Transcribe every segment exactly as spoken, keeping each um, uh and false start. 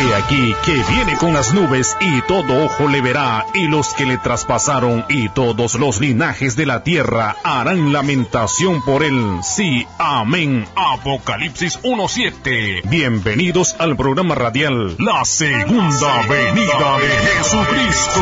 He aquí que viene con las nubes y todo ojo le verá, y los que le traspasaron y todos los linajes de la tierra harán lamentación por él. Sí, amén. Apocalipsis uno siete. Bienvenidos al programa radial La Segunda Venida de Jesucristo.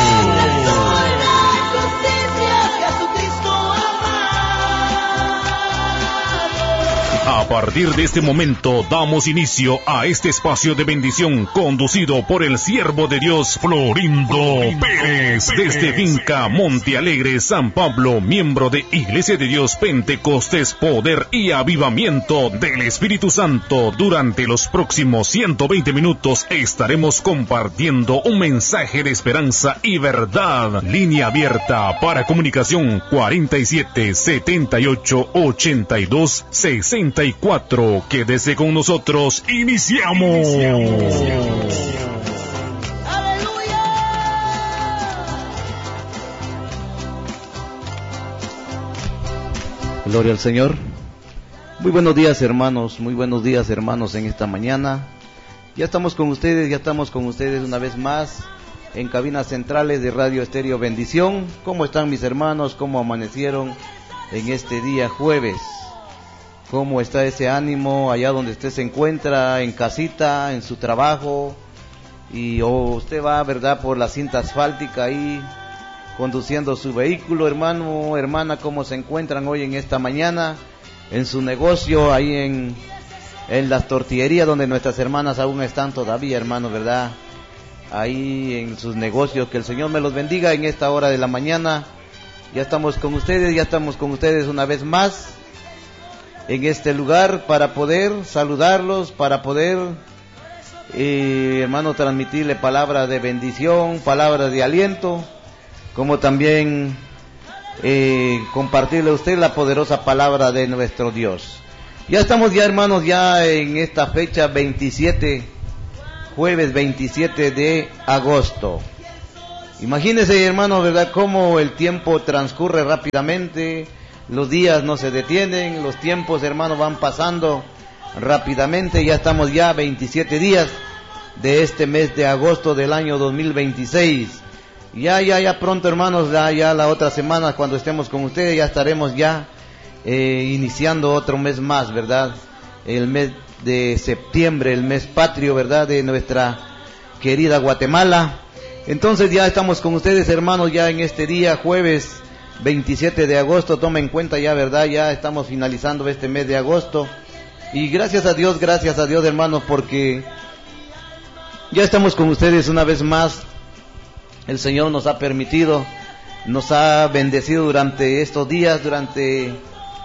A partir de este momento damos inicio a este espacio de bendición conducido por el siervo de Dios Florindo, Florindo Pérez, Pérez, desde Finca Monte Alegre, San Pablo, miembro de Iglesia de Dios Pentecostés, Poder y Avivamiento del Espíritu Santo. Durante los próximos ciento veinte minutos estaremos compartiendo un mensaje de esperanza y verdad. Línea abierta para comunicación cuarenta y siete, setenta y ocho, ochenta y dos, sesenta y cuatro. Quédese con nosotros. Iniciamos. Iniciamos. Gloria al Señor. Muy buenos días, hermanos. Muy buenos días, hermanos, en esta mañana. Ya estamos con ustedes, ya estamos con ustedes una vez más en cabinas centrales de Radio Estéreo Bendición. ¿Cómo están mis hermanos? ¿Cómo amanecieron en este día jueves? ¿Cómo está ese ánimo allá donde usted se encuentra, en casita, en su trabajo? Y o usted va, ¿verdad?, por la cinta asfáltica ahí, conduciendo su vehículo, hermano, hermana, ¿cómo se encuentran hoy en esta mañana? En su negocio, ahí en, en las tortillerías donde nuestras hermanas aún están todavía, hermano, ¿verdad? Ahí en sus negocios, que el Señor me los bendiga en esta hora de la mañana. Ya estamos con ustedes, ya estamos con ustedes una vez más en este lugar para poder saludarlos, para poder, eh, hermano, transmitirle palabras de bendición, palabras de aliento, como también eh, compartirle a usted la poderosa palabra de nuestro Dios. Ya estamos ya, hermanos, ya en esta fecha veintisiete, jueves veintisiete de agosto. Imagínense, hermanos, ¿verdad?, cómo el tiempo transcurre rápidamente. Los días no se detienen, los tiempos, hermanos, van pasando rápidamente. Ya estamos ya veintisiete días de este mes de agosto del año dos mil veintiséis. Ya, ya, ya pronto, hermanos, ya, ya la otra semana, cuando estemos con ustedes, ya estaremos ya eh, iniciando otro mes más, ¿verdad? El mes de septiembre, el mes patrio, ¿verdad?, de nuestra querida Guatemala. Entonces ya estamos con ustedes, hermanos, ya en este día jueves veintisiete de agosto, toma en cuenta ya, ¿verdad? Ya estamos finalizando este mes de agosto. Y gracias a Dios, gracias a Dios, hermanos, porque ya estamos con ustedes una vez más. El Señor nos ha permitido, nos ha bendecido durante estos días, durante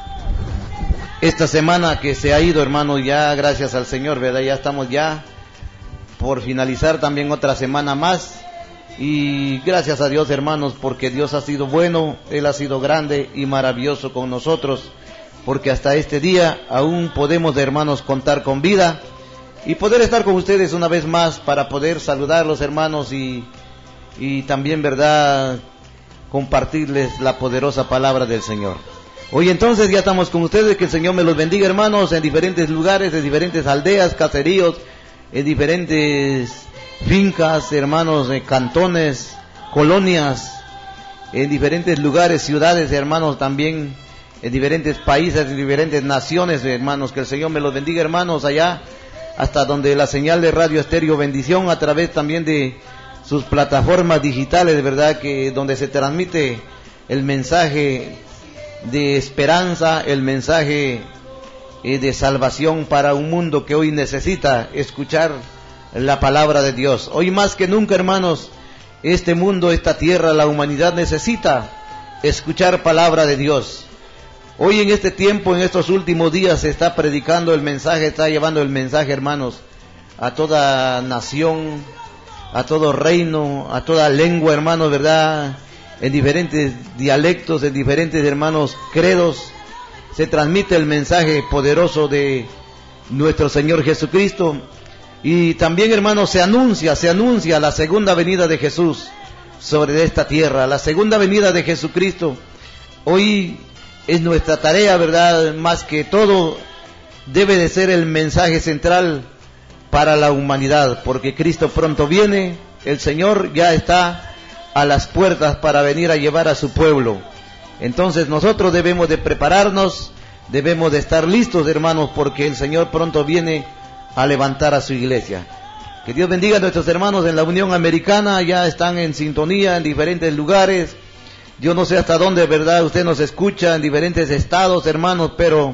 esta semana que se ha ido, hermanos, ya gracias al Señor, ¿verdad? Ya estamos ya por finalizar también otra semana más. Y gracias a Dios, hermanos, porque Dios ha sido bueno, Él ha sido grande y maravilloso con nosotros, porque hasta este día aún podemos, hermanos, contar con vida y poder estar con ustedes una vez más para poder saludarlos, hermanos, y, y también, ¿verdad?, compartirles la poderosa palabra del Señor. Hoy entonces ya estamos con ustedes, que el Señor me los bendiga, hermanos, en diferentes lugares, en diferentes aldeas, caseríos, en diferentes fincas, hermanos, eh, cantones, colonias, en diferentes lugares, ciudades, hermanos, también en diferentes países, en diferentes naciones, hermanos. Que el Señor me los bendiga, hermanos, allá hasta donde la señal de Radio Estéreo Bendición, a través también de sus plataformas digitales, ¿verdad?, que donde se transmite el mensaje de esperanza, el mensaje eh, de salvación para un mundo que hoy necesita escuchar la palabra de Dios. Hoy más que nunca, hermanos, este mundo, esta tierra, la humanidad necesita escuchar palabra de Dios. Hoy en este tiempo, en estos últimos días, se está predicando el mensaje, está llevando el mensaje, hermanos, a toda nación, a todo reino, a toda lengua, hermanos, ¿verdad? En diferentes dialectos, en diferentes, hermanos, credos, se transmite el mensaje poderoso de nuestro Señor Jesucristo. Y también, hermanos, se anuncia, se anuncia la segunda venida de Jesús sobre esta tierra, la segunda venida de Jesucristo. Hoy es nuestra tarea, ¿verdad? Más que todo, debe de ser el mensaje central para la humanidad, porque Cristo pronto viene, el Señor ya está a las puertas para venir a llevar a su pueblo. Entonces nosotros debemos de prepararnos, debemos de estar listos, hermanos, porque el Señor pronto viene a levantar a su iglesia. Que Dios bendiga a nuestros hermanos en la Unión Americana, ya están en sintonía en diferentes lugares. Yo no sé hasta dónde, verdad, usted nos escucha en diferentes estados, hermanos, pero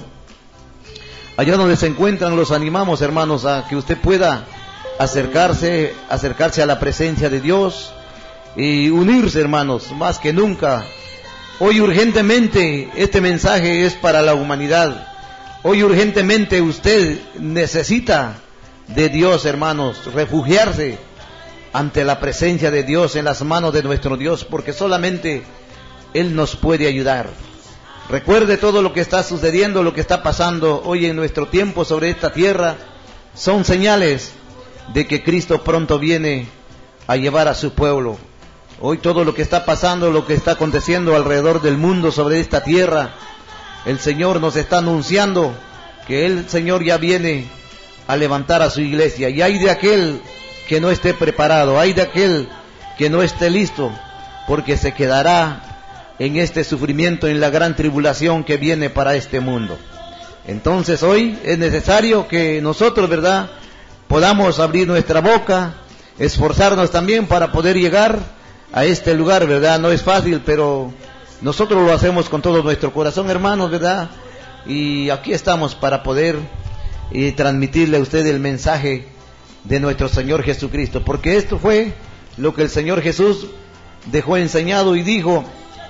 allá donde se encuentran los animamos, hermanos, a que usted pueda acercarse, acercarse a la presencia de Dios y unirse, hermanos, más que nunca. Hoy urgentemente este mensaje es para la humanidad. Hoy urgentemente usted necesita de Dios, hermanos, refugiarse ante la presencia de Dios, en las manos de nuestro Dios, porque solamente Él nos puede ayudar. Recuerde todo lo que está sucediendo, lo que está pasando hoy en nuestro tiempo sobre esta tierra, son señales de que Cristo pronto viene a llevar a su pueblo. Hoy todo lo que está pasando, lo que está aconteciendo alrededor del mundo sobre esta tierra, el Señor nos está anunciando que el Señor ya viene a levantar a su iglesia. Y hay de aquel que no esté preparado, hay de aquel que no esté listo, porque se quedará en este sufrimiento, en la gran tribulación que viene para este mundo. Entonces hoy es necesario que nosotros, ¿verdad?, podamos abrir nuestra boca, esforzarnos también para poder llegar a este lugar, ¿verdad? No es fácil, pero nosotros lo hacemos con todo nuestro corazón, hermanos, ¿verdad? Y aquí estamos para poder y transmitirle a usted el mensaje de nuestro Señor Jesucristo, porque esto fue lo que el Señor Jesús dejó enseñado y dijo: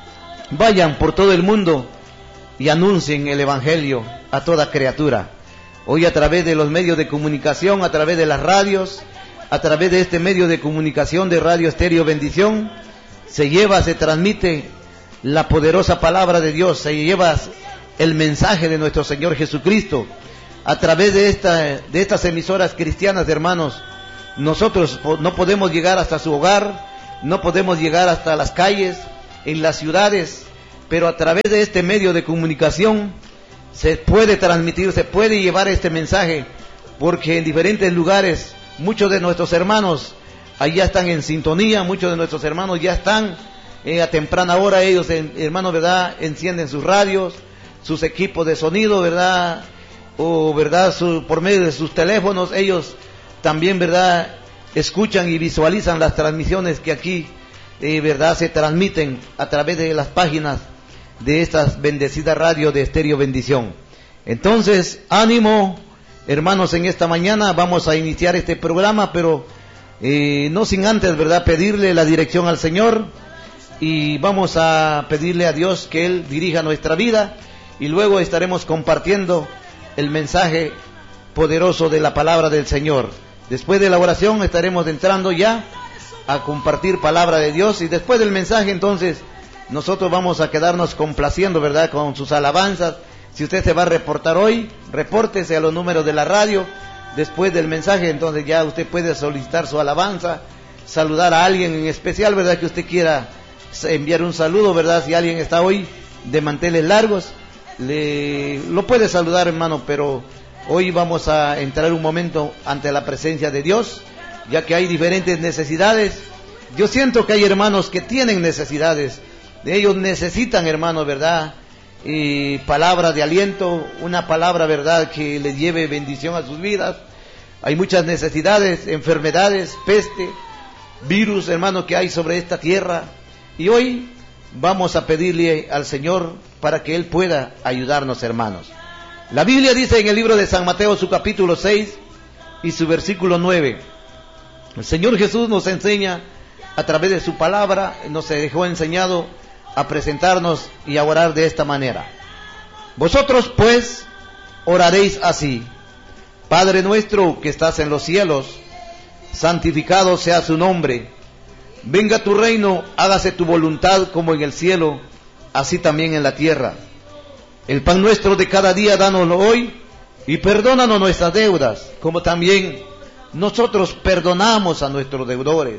vayan por todo el mundo y anuncien el Evangelio a toda criatura. Hoy a través de los medios de comunicación, a través de las radios, a través de este medio de comunicación de Radio Estéreo Bendición, se lleva, se transmite la poderosa palabra de Dios, se lleva el mensaje de nuestro Señor Jesucristo. A través de, esta, de estas emisoras cristianas, hermanos, nosotros no podemos llegar hasta su hogar, no podemos llegar hasta las calles, en las ciudades, pero a través de este medio de comunicación se puede transmitir, se puede llevar este mensaje, porque en diferentes lugares muchos de nuestros hermanos allá están en sintonía, muchos de nuestros hermanos ya están eh, a temprana hora, ellos, hermanos, ¿verdad?, encienden sus radios, sus equipos de sonido, ¿verdad?, o verdad su, por medio de sus teléfonos, ellos también, verdad, escuchan y visualizan las transmisiones que aquí eh, verdad se transmiten a través de las páginas de estas bendecidas radios de Estéreo Bendición. Entonces, ánimo, hermanos, en esta mañana vamos a iniciar este programa, pero eh, no sin antes, verdad, pedirle la dirección al Señor, y vamos a pedirle a Dios que Él dirija nuestra vida, y luego estaremos compartiendo el mensaje poderoso de la palabra del Señor. Después de la oración estaremos entrando ya a compartir palabra de Dios, y después del mensaje entonces nosotros vamos a quedarnos complaciendo, ¿verdad?, con sus alabanzas. Si usted se va a reportar hoy, repórtese a los números de la radio. Después del mensaje entonces ya usted puede solicitar su alabanza, saludar a alguien en especial, ¿verdad?, que usted quiera enviar un saludo, ¿verdad? Si alguien está hoy de manteles largos, le lo puede saludar, hermano, pero hoy vamos a entrar un momento ante la presencia de Dios, ya que hay diferentes necesidades. Yo siento que hay hermanos que tienen necesidades, de ellos necesitan, hermanos, ¿verdad?, y palabra de aliento, una palabra, ¿verdad?, que les lleve bendición a sus vidas. Hay muchas necesidades, enfermedades, peste, virus, hermano, que hay sobre esta tierra, y hoy vamos a pedirle al Señor para que Él pueda ayudarnos, hermanos. La Biblia dice en el libro de San Mateo, su capítulo seis y su versículo nueve, el Señor Jesús nos enseña a través de su palabra, nos dejó enseñado a presentarnos y a orar de esta manera: vosotros pues oraréis así: Padre nuestro que estás en los cielos, santificado sea su nombre, venga tu reino, hágase tu voluntad como en el cielo, así también en la tierra. El pan nuestro de cada día dánoslo hoy, y perdónanos nuestras deudas, como también nosotros perdonamos a nuestros deudores.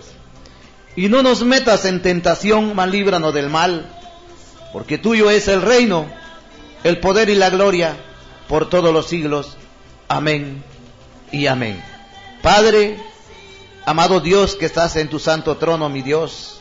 Y no nos metas en tentación, mas líbranos del mal, porque tuyo es el reino, el poder y la gloria, por todos los siglos. Amén y amén. Padre, amado Dios que estás en tu santo trono, mi Dios,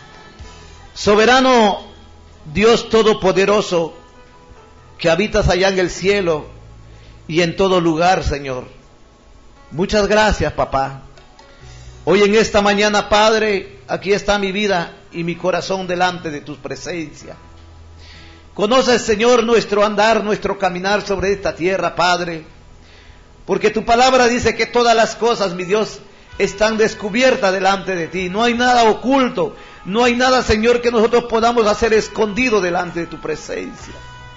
soberano Dios todopoderoso, que habitas allá en el cielo y en todo lugar, Señor. Muchas gracias, papá. Hoy en esta mañana, Padre, aquí está mi vida y mi corazón delante de tu presencia. Conoces, Señor, nuestro andar, nuestro caminar sobre esta tierra, Padre, porque tu palabra dice que todas las cosas, mi Dios, están descubiertas delante de ti. No hay nada oculto, no hay nada, Señor, que nosotros podamos hacer escondido delante de tu presencia.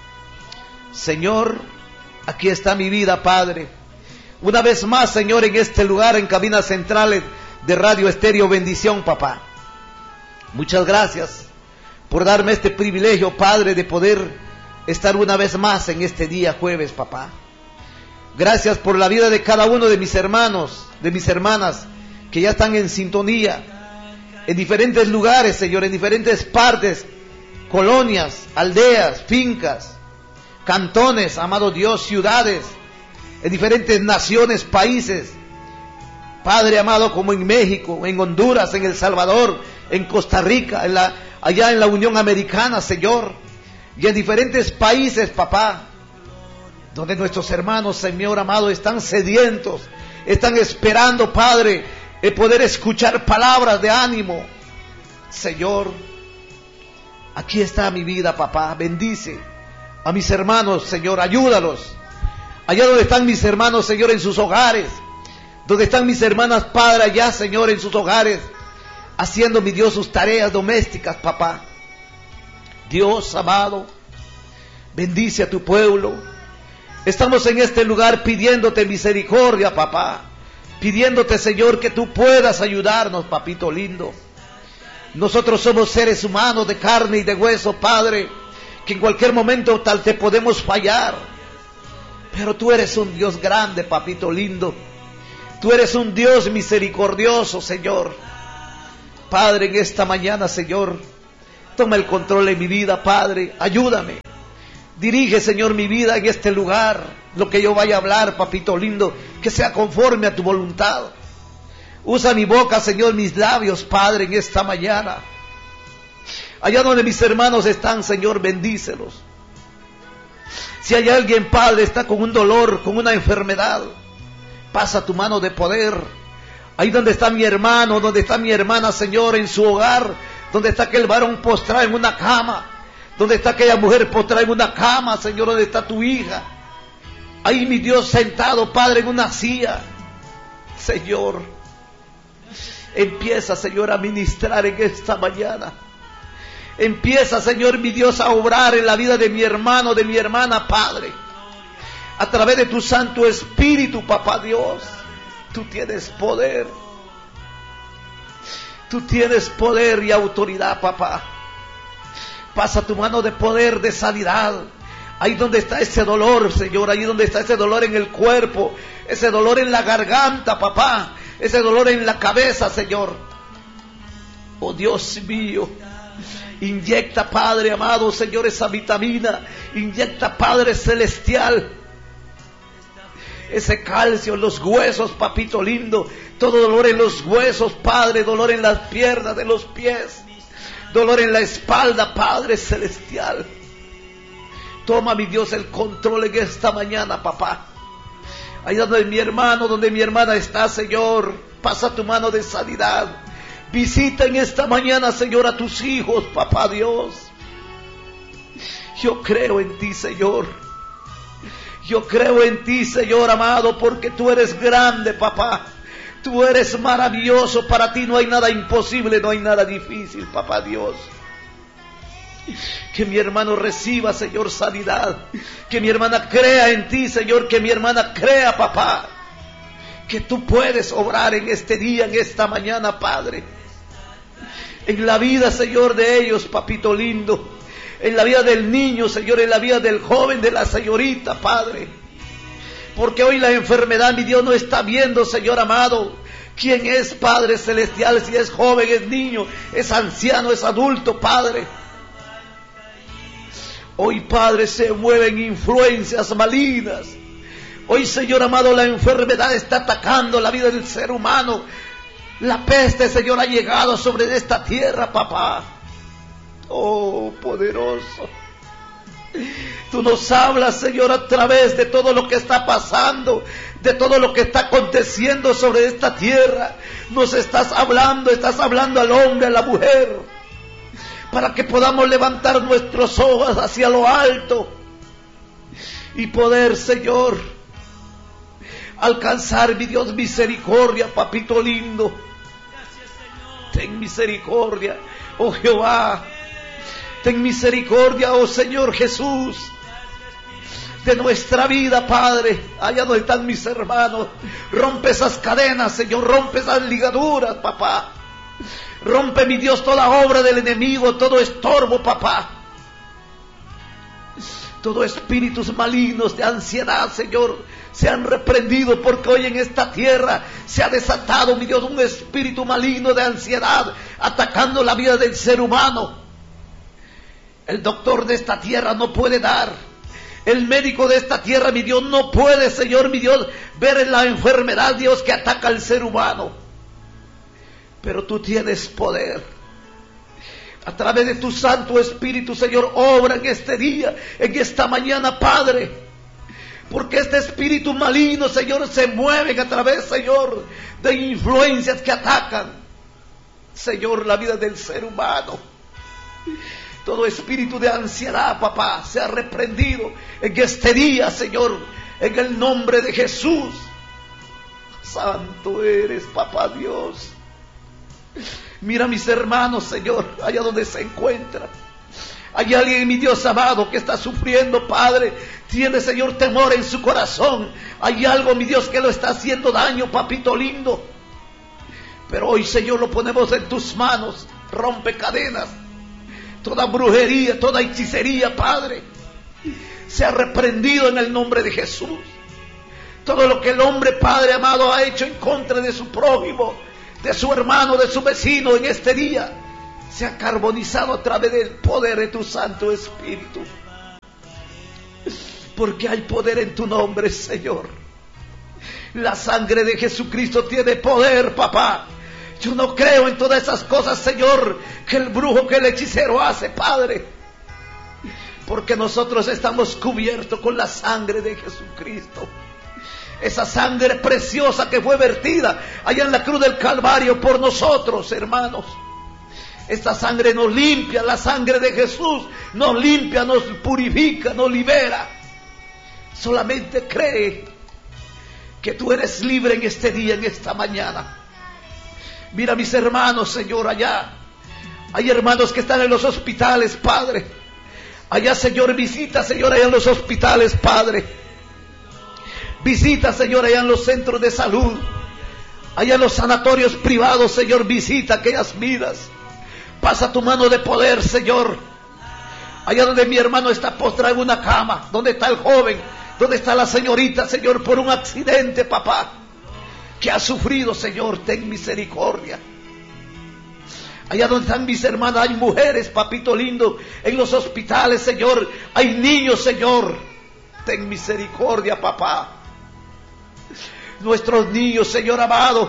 Señor, aquí está mi vida, Padre. Una vez más, Señor, en este lugar, en cabinas centrales de Radio Estéreo Bendición, papá. Muchas gracias por darme este privilegio, Padre, de poder estar una vez más en este día jueves, papá. Gracias por la vida de cada uno de mis hermanos, de mis hermanas, que ya están en sintonía, en diferentes lugares, Señor, en diferentes partes, colonias, aldeas, fincas, cantones, amado Dios, ciudades, en diferentes naciones, países, Padre amado, como en México, en Honduras, en El Salvador, en Costa Rica, en la, allá en la Unión Americana, Señor, y en diferentes países, papá, donde nuestros hermanos, Señor amado, están sedientos, están esperando, Padre, el poder escuchar palabras de ánimo. Señor, aquí está mi vida, papá, bendice a mis hermanos, Señor, ayúdalos. Allá donde están mis hermanos, Señor, en sus hogares, donde están mis hermanas, Padre, allá, Señor, en sus hogares, haciendo, mi Dios, sus tareas domésticas, papá. Dios amado, bendice a tu pueblo. Estamos en este lugar pidiéndote misericordia, papá, pidiéndote, Señor, que tú puedas ayudarnos, papito lindo. Nosotros somos seres humanos de carne y de hueso, Padre, que en cualquier momento tal te podemos fallar. Pero tú eres un Dios grande, papito lindo. Tú eres un Dios misericordioso, Señor. Padre, en esta mañana, Señor, toma el control de mi vida, Padre. Ayúdame. Dirige, Señor, mi vida en este lugar. Lo que yo vaya a hablar, papito lindo, que sea conforme a tu voluntad. Usa mi boca, Señor, mis labios, Padre, en esta mañana. Allá donde mis hermanos están, Señor, bendícelos. Si hay alguien, Padre, está con un dolor, con una enfermedad, pasa tu mano de poder. Ahí donde está mi hermano, donde está mi hermana, Señor, en su hogar, donde está aquel varón postrado en una cama, donde está aquella mujer postrada en una cama, Señor, donde está tu hija. Ahí mi Dios sentado, Padre, en una silla. Señor, empieza, Señor, a ministrar en esta mañana. Empieza, Señor, mi Dios, a obrar en la vida de mi hermano, de mi hermana, Padre. A través de tu Santo Espíritu, papá Dios. Tú tienes poder. Tú tienes poder y autoridad, papá. Pasa tu mano de poder, de sanidad. Ahí donde está ese dolor, Señor. Ahí donde está ese dolor en el cuerpo. Ese dolor en la garganta, papá. Ese dolor en la cabeza, Señor. Oh Dios mío. Inyecta, Padre amado, Señor, esa vitamina. Inyecta, Padre celestial, ese calcio en los huesos, papito lindo. Todo dolor en los huesos, Padre. Dolor en las piernas de los pies. Dolor en la espalda, Padre celestial. Toma, mi Dios, el control en esta mañana, papá. Ahí donde mi hermano, donde mi hermana está, Señor, pasa tu mano de sanidad. Visita en esta mañana, Señor, a tus hijos, papá Dios. Yo creo en ti, Señor. Yo creo en ti, Señor amado, porque tú eres grande, papá. Tú eres maravilloso. Para ti no hay nada imposible, no hay nada difícil, papá Dios. Que mi hermano reciba, Señor, sanidad. Que mi hermana crea en ti, Señor. Que mi hermana crea, papá, que tú puedes obrar en este día, en esta mañana, Padre. En la vida, Señor, de ellos, papito lindo. En la vida del niño, Señor, en la vida del joven, de la señorita, Padre. Porque hoy la enfermedad, mi Dios, no está viendo, Señor amado, quién es, Padre celestial, si es joven, es niño, es anciano, es adulto, Padre. Hoy, Padre, se mueven influencias malignas. Hoy, Señor amado, la enfermedad está atacando la vida del ser humano. La peste, Señor, ha llegado sobre esta tierra, papá. Oh, poderoso. Tú nos hablas, Señor, a través de todo lo que está pasando, de todo lo que está aconteciendo sobre esta tierra. Nos estás hablando, estás hablando al hombre, a la mujer, para que podamos levantar nuestros ojos hacia lo alto y poder, Señor, alcanzar, mi Dios, misericordia, papito lindo. Ten misericordia, oh Jehová. Ten misericordia, oh Señor Jesús, de nuestra vida, Padre. Allá donde están mis hermanos, rompe esas cadenas, Señor, rompe esas ligaduras, papá. Rompe, mi Dios, toda obra del enemigo, todo estorbo, papá. Todo espíritus malignos de ansiedad, Señor, se han reprendido, porque hoy en esta tierra se ha desatado, mi Dios, un espíritu maligno de ansiedad atacando la vida del ser humano. El doctor de esta tierra no puede dar. El médico de esta tierra, mi Dios, no puede, Señor, mi Dios, ver en la enfermedad, Dios, que ataca al ser humano. Pero tú tienes poder. A través de tu Santo Espíritu, Señor, obra en este día, en esta mañana, Padre. Porque este espíritu maligno, Señor, se mueve a través, Señor, de influencias que atacan, Señor, la vida del ser humano. Todo espíritu de ansiedad, papá, se ha reprendido en este día, Señor, en el nombre de Jesús. Santo eres, papá Dios. Mira a mis hermanos, Señor, allá donde se encuentran. Hay alguien, mi Dios amado, que está sufriendo, Padre. Tiene, Señor, temor en su corazón. Hay algo, mi Dios, que lo está haciendo daño, papito lindo. Pero hoy, Señor, lo ponemos en tus manos. Rompe cadenas. Toda brujería, toda hechicería, Padre, se ha reprendido en el nombre de Jesús. Todo lo que el hombre, Padre amado, ha hecho en contra de su prójimo, de su hermano, de su vecino en este día, se ha carbonizado a través del poder de tu Santo Espíritu. Porque hay poder en tu nombre, Señor. La sangre de Jesucristo tiene poder, papá. Yo no creo en todas esas cosas, Señor, que el brujo, que el hechicero hace, Padre. Porque nosotros estamos cubiertos con la sangre de Jesucristo. Esa sangre preciosa que fue vertida allá en la cruz del Calvario por nosotros, hermanos. Esta sangre nos limpia, la sangre de Jesús nos limpia, nos purifica, nos libera. Solamente cree que tú eres libre en este día, en esta mañana. Mira a mis hermanos, Señor, allá. Hay hermanos que están en los hospitales, Padre. Allá, Señor, visita, Señor, allá en los hospitales, Padre. Visita, Señor, allá en los centros de salud. Allá en los sanatorios privados, Señor, visita aquellas vidas. Pasa tu mano de poder, Señor. Allá donde mi hermano está postrado en una cama. Donde está el joven. Donde está la señorita, Señor, por un accidente, papá, que ha sufrido, Señor, ten misericordia. Allá donde están mis hermanas, hay mujeres, papito lindo, en los hospitales, Señor. Hay niños, Señor. Ten misericordia, papá. Nuestros niños, Señor amado.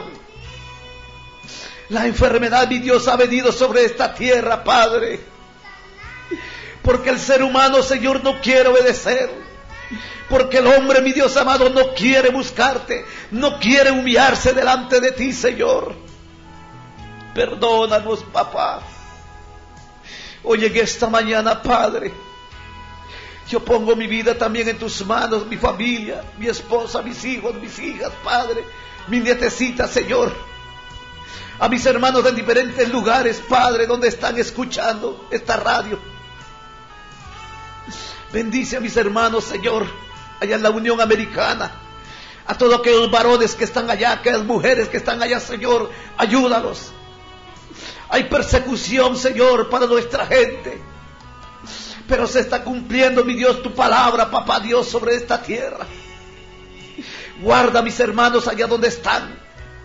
La enfermedad, mi Dios, ha venido sobre esta tierra, Padre. Porque el ser humano, Señor, no quiere obedecer. Porque el hombre, mi Dios amado, no quiere buscarte. No quiere humillarse delante de ti, Señor. Perdónanos, papá. Hoy en esta mañana, Padre, yo pongo mi vida también en tus manos, mi familia, mi esposa, mis hijos, mis hijas, Padre, mi nietecita, Señor. A mis hermanos en diferentes lugares, Padre, donde están escuchando esta radio. Bendice a mis hermanos, Señor, allá en la Unión Americana. A todos aquellos varones que están allá, aquellas mujeres que están allá, Señor, ayúdalos. Hay persecución, Señor, para nuestra gente. Pero se está cumpliendo, mi Dios, tu palabra, papá Dios, sobre esta tierra. Guarda a mis hermanos allá donde están.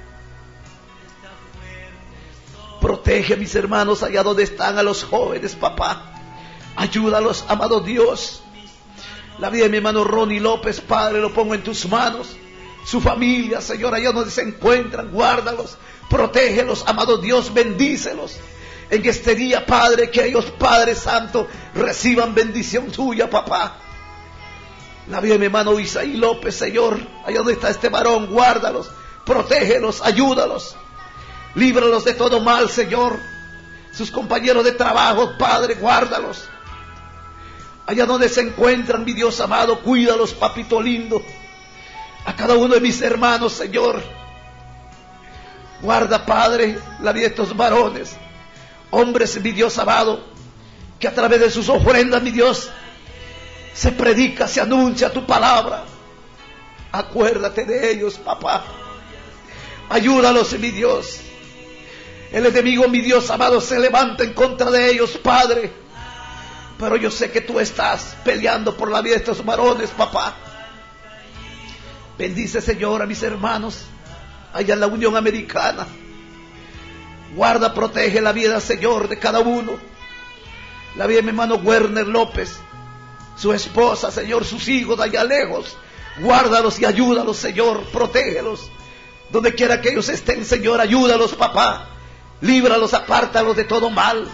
Protege a mis hermanos allá donde están, a los jóvenes, papá. Ayúdalos, amado Dios. La vida de mi hermano Ronnie López, Padre, lo pongo en tus manos. Su familia, Señor, allá donde se encuentran, guárdalos, protégelos, amado Dios, bendícelos. En este día, Padre, que ellos, Padre Santo, reciban bendición tuya, papá. La vida de mi hermano Isaí López, Señor, allá donde está este varón, guárdalos, protégelos, ayúdalos, líbralos de todo mal, Señor. Sus compañeros de trabajo, Padre, guárdalos. Allá donde se encuentran, mi Dios amado, cuídalos, papito lindo. A cada uno de mis hermanos, Señor, guarda, Padre, la vida de estos varones, hombres, mi Dios amado, que a través de sus ofrendas, mi Dios, se predica, se anuncia tu palabra. Acuérdate de ellos, papá. Ayúdalos, mi Dios. El enemigo, mi Dios amado, se levanta en contra de ellos, Padre. Pero yo sé que tú estás peleando por la vida de estos varones, papá. Bendice, Señor, a mis hermanos allá en la Unión Americana. Guarda, protege la vida, Señor, de cada uno. La vida de mi hermano Werner López, su esposa, Señor, sus hijos de allá lejos. Guárdalos y ayúdalos, Señor, protégelos. Donde quiera que ellos estén, Señor, ayúdalos, papá. Líbralos, apártalos de todo mal.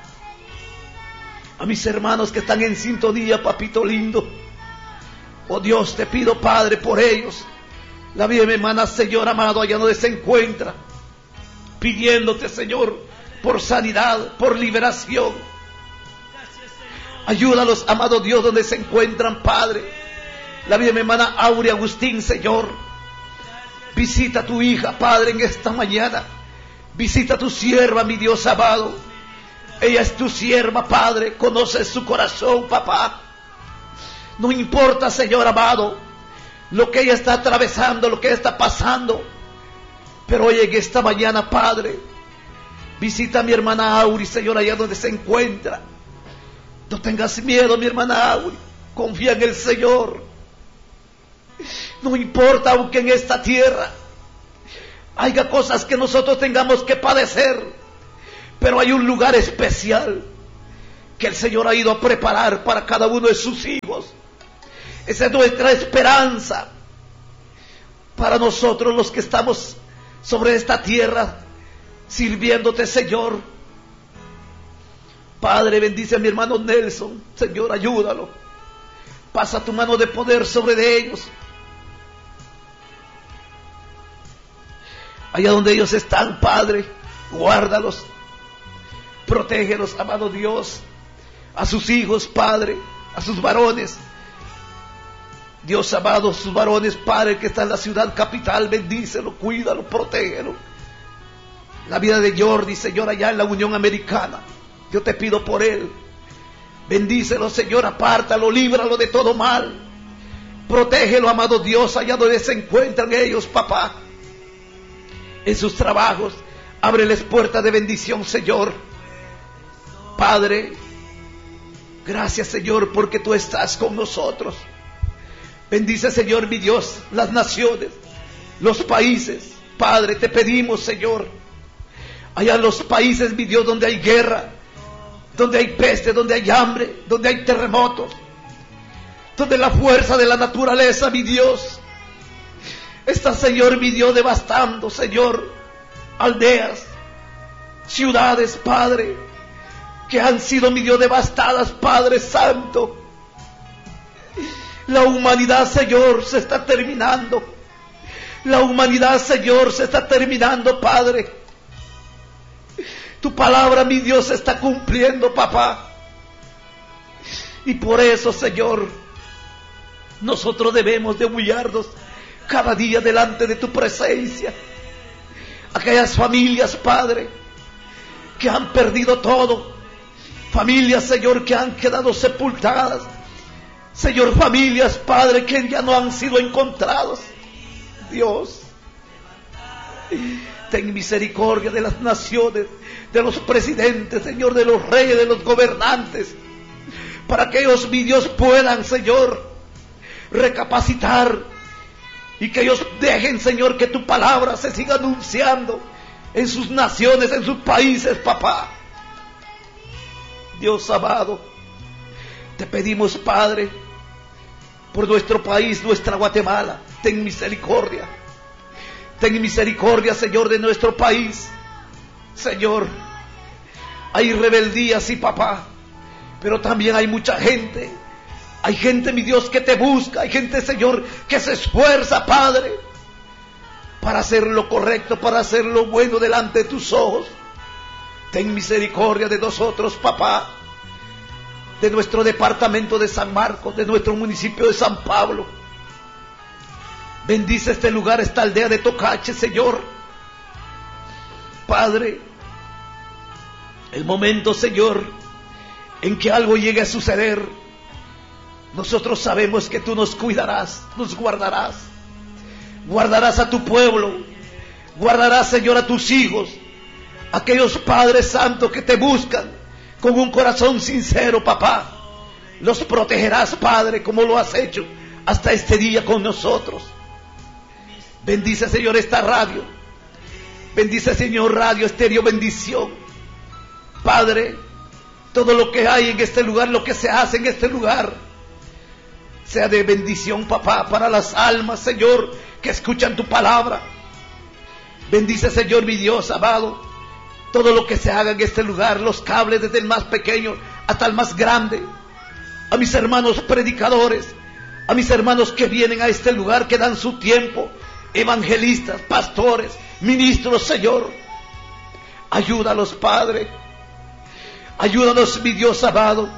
A mis hermanos que están en sintonía, papito lindo. Oh Dios, te pido, Padre, por ellos. La vida de mi hermana, Señor amado, allá donde se encuentra, pidiéndote, Señor, por sanidad, por liberación. Ayúdalos, amado Dios, donde se encuentran, Padre. La vida de mi hermana Aurea Agustín, Señor. Visita a tu hija, Padre, en esta mañana. Visita a tu sierva, mi Dios amado. Ella es tu sierva, Padre. Conoces su corazón, papá. No importa, Señor amado, lo que ella está atravesando, lo que ella está pasando. Pero hoy en esta mañana, Padre, visita a mi hermana Auri, Señor, allá donde se encuentra. No tengas miedo, mi hermana Auri. Confía en el Señor. No importa, aunque en esta tierra haya cosas que nosotros tengamos que padecer, pero hay un lugar especial que el Señor ha ido a preparar para cada uno de sus hijos. Esa es nuestra esperanza para nosotros los que estamos sobre esta tierra sirviéndote, Señor. Padre, bendice a mi hermano Nelson, Señor, ayúdalo. Pasa tu mano de poder sobre de ellos. Allá donde ellos están, Padre, guárdalos, protégelos, amado Dios, a sus hijos, Padre, a sus varones. Dios amado, sus varones, Padre, que está en la ciudad capital, bendícelo, cuídalo, protégelo. La vida de Jordi, Señor, allá en la Unión Americana, yo te pido por él. Bendícelo, Señor, apártalo, líbralo de todo mal. Protégelo, amado Dios, allá donde se encuentran ellos, papá. En sus trabajos, ábreles puertas de bendición, Señor. Padre, gracias, Señor, porque tú estás con nosotros. Bendice, Señor, mi Dios, las naciones, los países. Padre, te pedimos, Señor, allá en los países, mi Dios, donde hay guerra, donde hay peste, donde hay hambre, donde hay terremotos, donde la fuerza de la naturaleza, mi Dios, está, Señor, mi Dios, devastando, Señor, aldeas, ciudades, Padre, que han sido, mi Dios, devastadas, Padre Santo. La humanidad, Señor, se está terminando. La humanidad, Señor, se está terminando, Padre. Tu palabra, mi Dios, se está cumpliendo, papá. Y por eso, Señor, nosotros debemos de humillarnos cada día delante de tu presencia. Aquellas familias, Padre, que han perdido todo. Familias, Señor, que han quedado sepultadas. Señor, familias, Padre, que ya no han sido encontrados. Dios, ten misericordia de las naciones, de los presidentes, Señor, de los reyes, de los gobernantes, para que ellos, mi Dios, puedan, Señor, recapacitar y que ellos dejen, Señor, que tu palabra se siga anunciando en sus naciones, en sus países, papá. Dios amado, te pedimos, Padre, por nuestro país, nuestra Guatemala. Ten misericordia. Ten misericordia, Señor, de nuestro país. Señor, hay rebeldía, sí, papá, pero también hay mucha gente. Hay gente, mi Dios, que te busca. Hay gente, Señor, que se esfuerza, Padre, para hacer lo correcto, para hacer lo bueno delante de tus ojos. Ten misericordia de nosotros, papá, de nuestro departamento de San Marcos, de nuestro municipio de San Pablo. Bendice este lugar, esta aldea de Tocache, Señor. Padre, el momento, Señor, en que algo llegue a suceder, nosotros sabemos que tú nos cuidarás, nos guardarás. Guardarás a tu pueblo, guardarás, Señor, a tus hijos, aquellos padres santos que te buscan con un corazón sincero, papá. Los protegerás, Padre, como lo has hecho hasta este día con nosotros. Bendice, Señor, esta radio. Bendice, Señor, Radio Estéreo Bendición. Padre, todo lo que hay en este lugar, lo que se hace en este lugar, sea de bendición, papá, para las almas, Señor, que escuchan tu palabra. Bendice, Señor, mi Dios amado, todo lo que se haga en este lugar, los cables desde el más pequeño hasta el más grande. A mis hermanos predicadores, a mis hermanos que vienen a este lugar, que dan su tiempo, evangelistas, pastores, ministros, Señor, ayúdalos, Padre. Ayúdanos, mi Dios amado,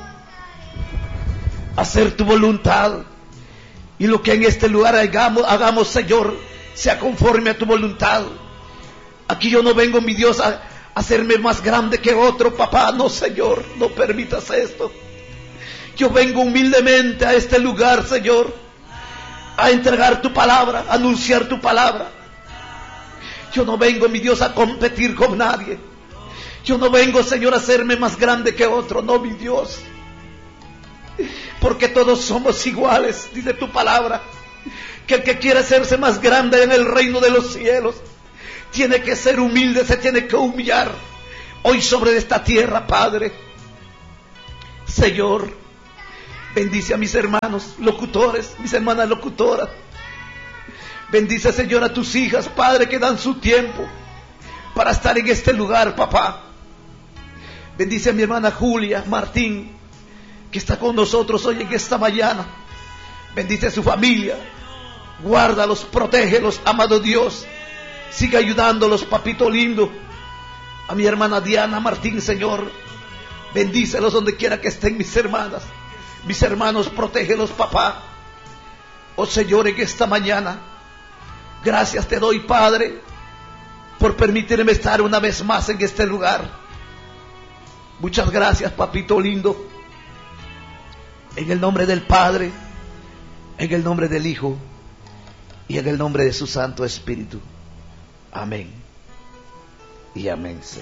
a hacer tu voluntad. Y lo que en este lugar hagamos, hagamos, Señor, sea conforme a tu voluntad. Aquí yo no vengo, mi Dios, a hacerme más grande que otro, papá. No, Señor, no permitas esto. Yo vengo humildemente a este lugar, Señor, a entregar tu palabra, a anunciar tu palabra. Yo no vengo, mi Dios, a competir con nadie. Yo no vengo, Señor, a hacerme más grande que otro. No, mi Dios, porque todos somos iguales, dice tu palabra, que el que quiere hacerse más grande en el reino de los cielos tiene que ser humilde, se tiene que humillar. Hoy sobre esta tierra, Padre, Señor, bendice a mis hermanos locutores, mis hermanas locutoras. Bendice, Señor, a tus hijas, Padre, que dan su tiempo para estar en este lugar, papá. Bendice a mi hermana Julia Martín, que está con nosotros hoy en esta mañana. Bendice a su familia, guárdalos, protégelos, amado Dios. Sigue ayudándolos, papito lindo. A mi hermana Diana Martín, Señor, bendícelos donde quiera que estén mis hermanas. Mis hermanos, protégelos, papá. Oh Señor, en esta mañana, gracias te doy, Padre, por permitirme estar una vez más en este lugar. Muchas gracias, papito lindo. En el nombre del Padre, en el nombre del Hijo y en el nombre de su Santo Espíritu. Amén y amén, Señor.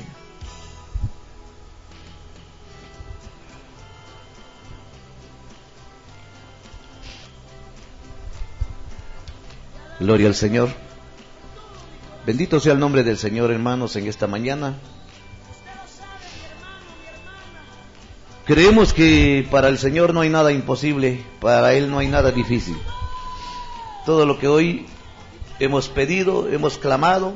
Gloria al Señor. Bendito sea el nombre del Señor, hermanos, en esta mañana. Creemos que para el Señor no hay nada imposible, para Él no hay nada difícil. Todo lo que hoy hemos pedido, hemos clamado,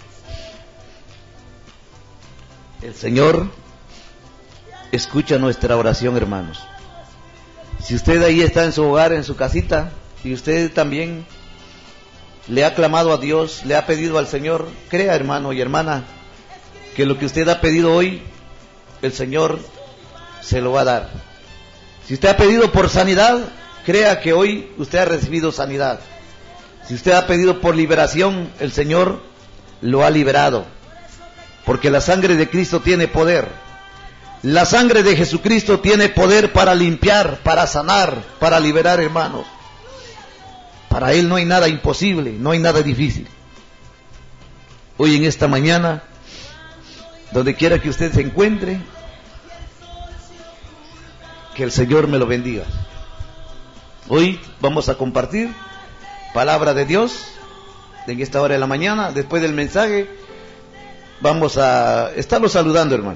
el Señor escucha nuestra oración, hermanos. Si usted ahí está en su hogar, en su casita, y usted también le ha clamado a Dios, le ha pedido al Señor, crea, hermano y hermana, que lo que usted ha pedido hoy, el Señor se lo va a dar. Si usted ha pedido por sanidad, crea que hoy usted ha recibido sanidad. Si usted ha pedido por liberación, el Señor lo ha liberado, porque la sangre de Cristo tiene poder. La sangre de Jesucristo tiene poder para limpiar, para sanar, para liberar, hermanos. Para Él no hay nada imposible, no hay nada difícil. Hoy en esta mañana, donde quiera que usted se encuentre, que el Señor me lo bendiga. Hoy vamos a compartir palabra de Dios en esta hora de la mañana. Después del mensaje vamos a estarlo saludando, hermano.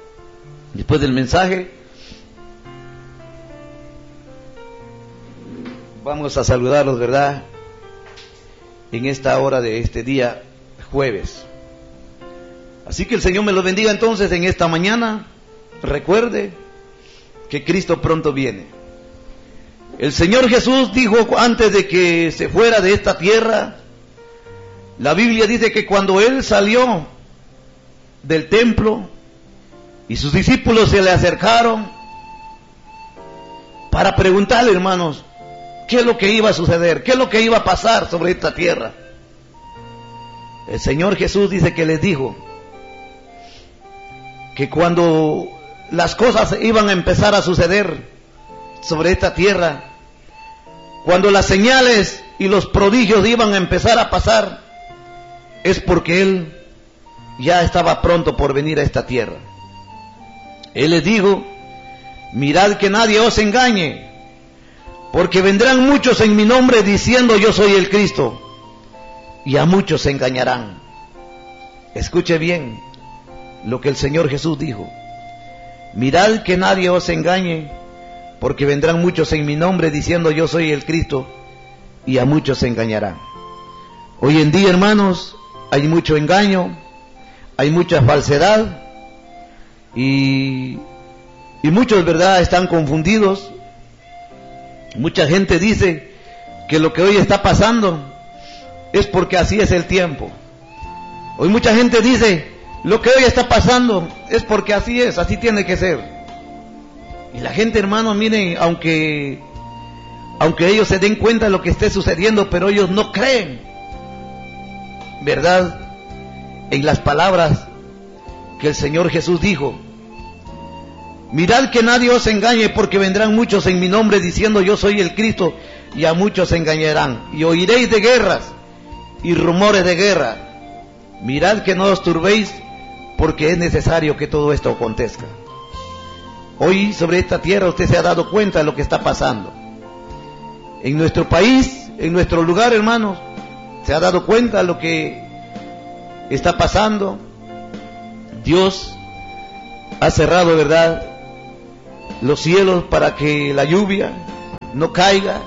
Después del mensaje Vamos a saludarlos, ¿verdad? En esta hora de este día jueves. Así que el Señor me los bendiga entonces en esta mañana. Recuerde que Cristo pronto viene. El Señor Jesús dijo antes de que se fuera de esta tierra, la Biblia dice que cuando Él salió del templo y sus discípulos se le acercaron para preguntarle, hermanos, qué es lo que iba a suceder, qué es lo que iba a pasar sobre esta tierra. El Señor Jesús dice que les dijo que cuando las cosas iban a empezar a suceder sobre esta tierra, cuando las señales y los prodigios iban a empezar a pasar, es porque Él ya estaba pronto por venir a esta tierra. Él les dijo, mirad que nadie os engañe, porque vendrán muchos en mi nombre diciendo yo soy el Cristo, y a muchos se engañarán. Escuche bien lo que el Señor Jesús dijo. Mirad que nadie os engañe, porque vendrán muchos en mi nombre diciendo yo soy el Cristo, y a muchos se engañarán. Hoy en día, hermanos, hay mucho engaño, hay mucha falsedad, y, y muchos, ¿verdad?, están confundidos. Mucha gente dice que lo que hoy está pasando es porque así es el tiempo. Hoy mucha gente dice, lo que hoy está pasando es porque así es, así tiene que ser. Y la gente, hermanos, miren, aunque, aunque ellos se den cuenta de lo que esté sucediendo, pero ellos no creen, ¿verdad?, en las palabras que el Señor Jesús dijo. Mirad que nadie os engañe, porque vendrán muchos en mi nombre diciendo yo soy el Cristo, y a muchos se engañarán. Y oiréis de guerras y rumores de guerra. Mirad que no os turbéis, porque es necesario que todo esto acontezca. Hoy sobre esta tierra usted se ha dado cuenta de lo que está pasando. En nuestro país, en nuestro lugar, hermanos, se ha dado cuenta de lo que está pasando. Dios ha cerrado, ¿verdad?, los cielos para que la lluvia no caiga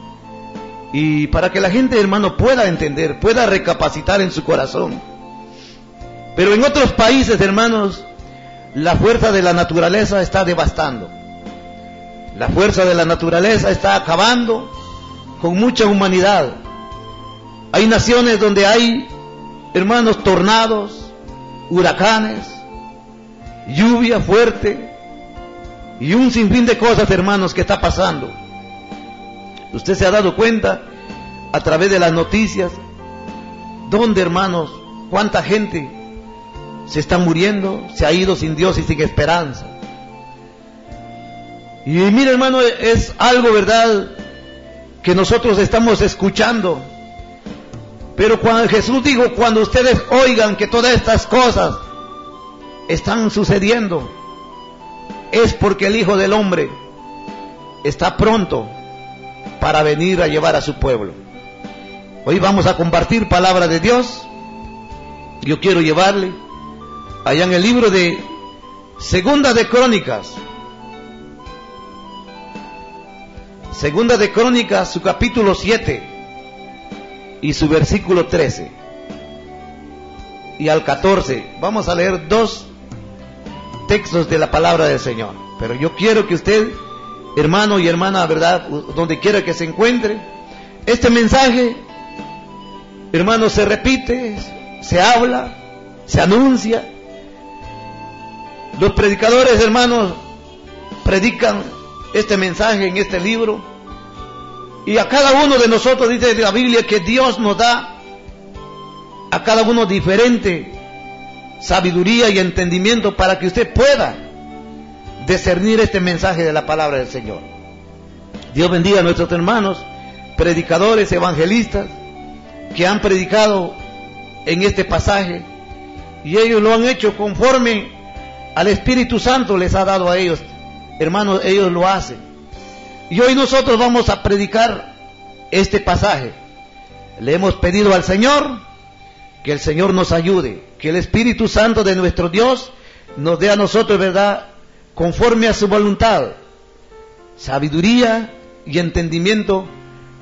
y para que la gente, hermano, pueda entender, pueda recapacitar en su corazón. Pero en otros países, hermanos, la fuerza de la naturaleza está devastando. La fuerza de la naturaleza está acabando con mucha humanidad. Hay naciones donde hay, hermanos, tornados, huracanes, lluvia fuerte y un sinfín de cosas, hermanos, que está pasando. Usted se ha dado cuenta a través de las noticias donde, hermanos, cuánta gente se está muriendo, se ha ido sin Dios y sin esperanza. Y mire, hermano, es algo, ¿verdad?, que nosotros estamos escuchando. Pero cuando Jesús dijo, cuando ustedes oigan que todas estas cosas están sucediendo, es porque el Hijo del Hombre está pronto para venir a llevar a su pueblo. Hoy vamos a compartir palabra de Dios. Yo quiero llevarle allá en el libro de Segunda de Crónicas, Segunda de Crónicas, su capítulo siete y su versículo trece y al catorce. Vamos a leer dos textos de la palabra del Señor, pero yo quiero que usted, hermano y hermana, ¿verdad?, donde quiera que se encuentre, este mensaje, hermano, se repite, se habla, se anuncia. Los predicadores, hermanos, predican este mensaje en este libro, y a cada uno de nosotros dice la Biblia que Dios nos da a cada uno diferente sabiduría y entendimiento para que usted pueda discernir este mensaje de la palabra del Señor. Dios bendiga a nuestros hermanos predicadores, evangelistas, que han predicado en este pasaje, y ellos lo han hecho conforme al Espíritu Santo les ha dado a ellos. Hermanos, ellos lo hacen. Y hoy nosotros vamos a predicar este pasaje. Le hemos pedido al Señor que el Señor nos ayude, que el Espíritu Santo de nuestro Dios nos dé a nosotros, ¿verdad?, conforme a su voluntad, sabiduría y entendimiento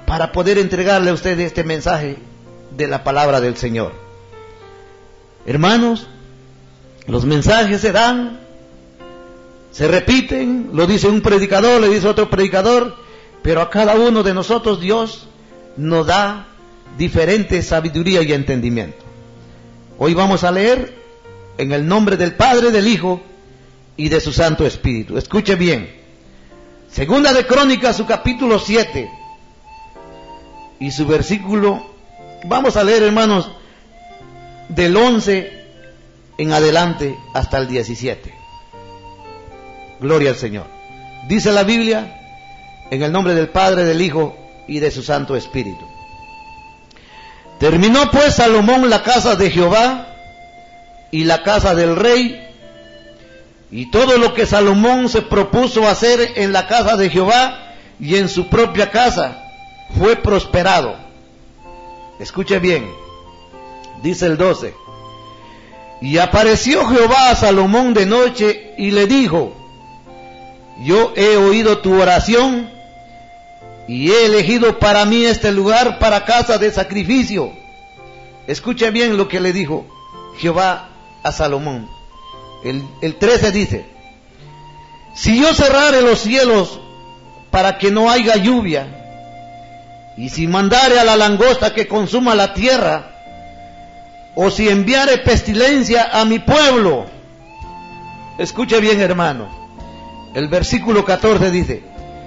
para poder entregarle a usted este mensaje de la palabra del Señor. Hermanos, los mensajes se dan, se repiten, lo dice un predicador, le dice otro predicador, pero a cada uno de nosotros Dios nos da diferente sabiduría y entendimiento. Hoy vamos a leer en el nombre del Padre, del Hijo y de su Santo Espíritu. Escuche bien. Segunda de Crónicas, su capítulo siete y su versículo, vamos a leer, hermanos, del once en adelante hasta el diecisiete. Gloria al Señor. Dice la Biblia, en el nombre del Padre, del Hijo y de su Santo Espíritu. Terminó pues Salomón la casa de Jehová y la casa del rey, y todo lo que Salomón se propuso hacer en la casa de Jehová y en su propia casa fue prosperado. Escuche bien, dice el doce. Y apareció Jehová a Salomón de noche y le dijo: yo he oído tu oración y he elegido para mí este lugar para casa de sacrificio. Escuche bien lo que le dijo Jehová a Salomón. El, el trece dice: si yo cerrare los cielos para que no haya lluvia, y si mandare a la langosta que consuma la tierra, o si enviare pestilencia a mi pueblo. Escuche bien, hermano. El versículo catorce dice: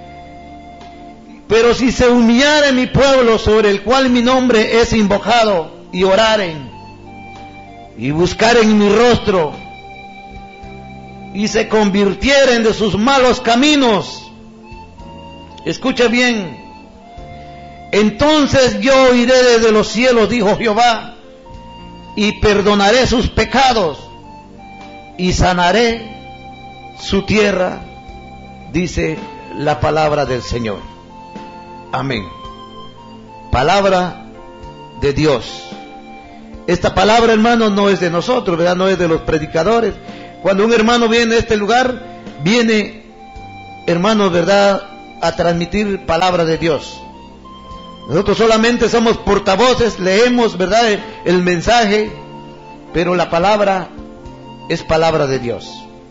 pero si se humillare mi pueblo sobre el cual mi nombre es invocado, y oraren, y buscaren mi rostro, y se convirtieren de sus malos caminos. Escucha bien. Entonces yo oiré desde los cielos, dijo Jehová, y perdonaré sus pecados, y sanaré su tierra, dice la palabra del Señor. Amén. Palabra de Dios. Esta palabra, hermano, no es de nosotros, ¿verdad? No es de los predicadores. Cuando un hermano viene a este lugar, viene, hermano, ¿verdad?, a transmitir palabra de Dios. Nosotros solamente somos portavoces, leemos, ¿verdad?, el, el mensaje, pero la palabra es palabra de Dios.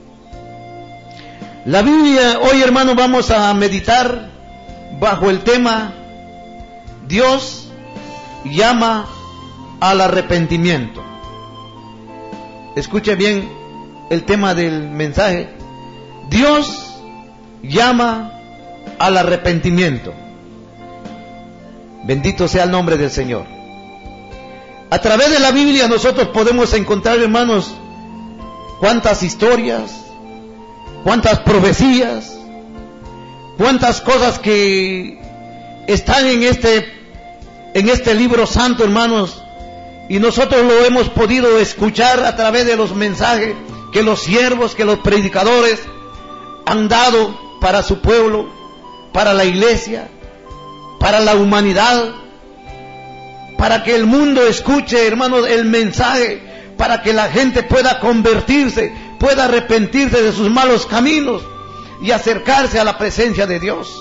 La Biblia, hoy, hermano, vamos a meditar bajo el tema: Dios llama al arrepentimiento. Escuche bien el tema del mensaje: Dios llama al arrepentimiento. Bendito sea el nombre del Señor. A través de la Biblia nosotros podemos encontrar, hermanos, cuántas historias, cuántas profecías, cuántas cosas que están en este, en este libro santo, hermanos, y nosotros lo hemos podido escuchar a través de los mensajes que los siervos, que los predicadores han dado para su pueblo, para la iglesia, para la humanidad, para que el mundo escuche, hermanos, el mensaje, para que la gente pueda convertirse, pueda arrepentirse de sus malos caminos y acercarse a la presencia de Dios.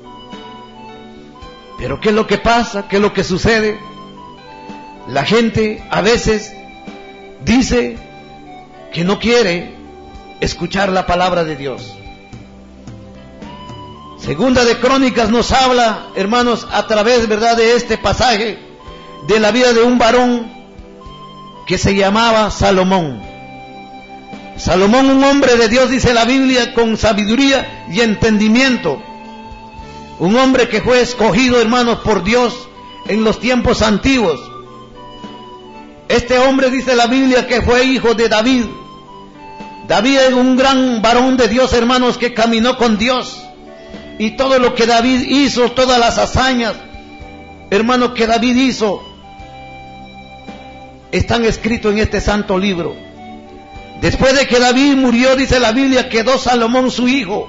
Pero ¿qué es lo que pasa? ¿Qué es lo que sucede? La gente a veces dice que no quiere escuchar la palabra de Dios. Segunda de Crónicas nos habla, hermanos, a través, ¿verdad?, de este pasaje, de la vida de un varón que se llamaba Salomón. Salomón, un hombre de Dios, dice la Biblia, con sabiduría y entendimiento. Un hombre que fue escogido, hermanos, por Dios en los tiempos antiguos. Este hombre, dice la Biblia, que fue hijo de David. David es un gran varón de Dios, hermanos, que caminó con Dios. Y todo lo que David hizo, todas las hazañas, hermanos, que David hizo, están escritos en este santo libro. Después de que David murió, dice la Biblia, quedó Salomón su hijo.